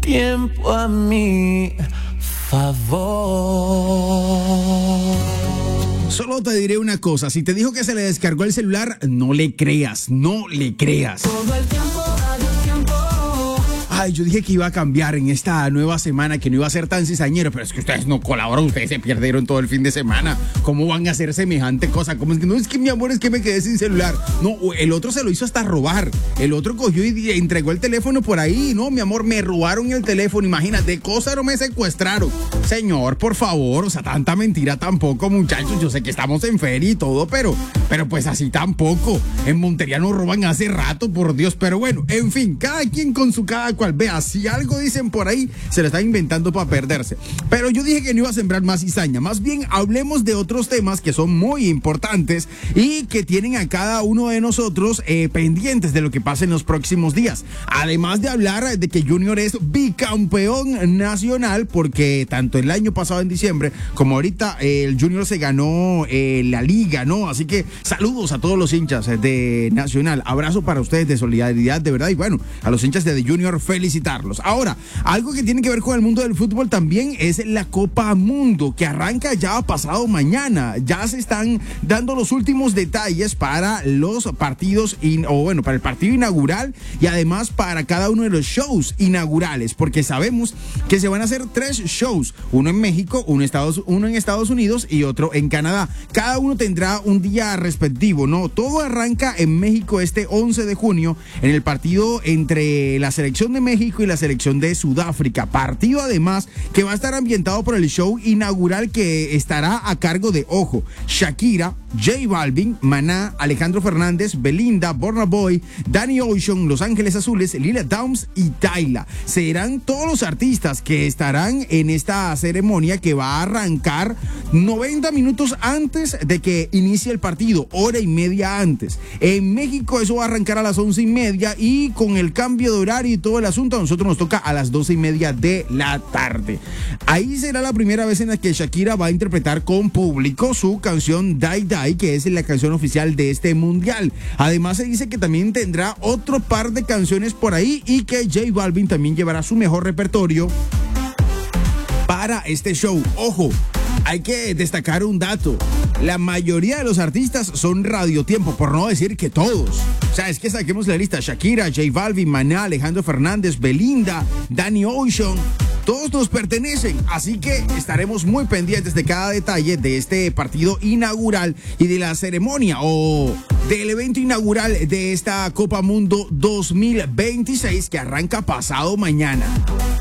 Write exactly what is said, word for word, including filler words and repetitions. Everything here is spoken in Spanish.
tiempo a mi favor. Solo te diré una cosa, si te dijo que se le descargó el celular, no le creas, no le creas. Todo el tiempo, todo el tiempo. Ay, yo dije que iba a cambiar en esta nueva semana, que no iba a ser tan cizañero, pero es que ustedes no colaboran, ustedes se perdieron todo el fin de semana. ¿Cómo van a hacer semejante cosa? ¿Cómo es que no? Es que mi amor, es que me quedé sin celular. No, el otro se lo hizo hasta robar. El otro cogió y entregó el teléfono por ahí. No, mi amor, me robaron el teléfono. Imagínate, cosa no me secuestraron. Señor, por favor, o sea, tanta mentira tampoco, muchachos. Yo sé que estamos en feria y todo, pero, pero pues así tampoco. En Montería nos roban hace rato, por Dios. Pero bueno, en fin, cada quien con su cada cual. Vea, si algo dicen por ahí, se lo están inventando para perderse. Pero yo dije que no iba a sembrar más cizaña. Más bien, hablemos de otros temas que son muy importantes y que tienen a cada uno de nosotros eh, pendientes de lo que pasa en los próximos días. Además de hablar de que Junior es bicampeón nacional, porque tanto el año pasado en diciembre como ahorita eh, el Junior se ganó eh, la liga, ¿no? Así que saludos a todos los hinchas de Nacional. Abrazo para ustedes de solidaridad, de verdad. Y bueno, a los hinchas de The Junior, felicitarlos. Ahora, algo que tiene que ver con el mundo del fútbol también es la Copa Mundo, que arranca ya pasado mañana. Ya se están dando los últimos detalles para los partidos, in, o bueno, para el partido inaugural y además para cada uno de los shows inaugurales, porque sabemos que se van a hacer tres shows, uno en México, uno, Estados, uno en Estados Unidos y otro en Canadá. Cada uno tendrá un día respectivo, ¿no? Todo arranca en México este once de junio en el partido entre la selección de México y la selección de Sudáfrica. Partido además que va a estar ambientado por el show inaugural que estará a cargo de, ojo, Shakira, J Balvin, Maná, Alejandro Fernández, Belinda, Burna Boy, Danny Ocean, Los Ángeles Azules, Lila Downs y Tyla. Serán todos los artistas que estarán en esta ceremonia que va a arrancar noventa minutos antes de que inicie el partido, hora y media antes. En México eso va a arrancar a las once y media y con el cambio de horario y todo el asunto a nosotros nos toca a las doce y media de la tarde. Ahí será la primera vez en la que Shakira va a interpretar con público su canción Die Die, que es la canción oficial de este mundial. Además se dice que también tendrá otro par de canciones por ahí y que J Balvin también llevará su mejor repertorio para este show. Ojo, hay que destacar un dato. La mayoría de los artistas son radiotiempo, por no decir que todos. O sea, es que saquemos la lista: Shakira, J Balvin, Maná, Alejandro Fernández, Belinda, Danny Ocean. Todos nos pertenecen, así que estaremos muy pendientes de cada detalle de este partido inaugural y de la ceremonia o del evento inaugural de esta Copa Mundo dos mil veintiséis que arranca pasado mañana.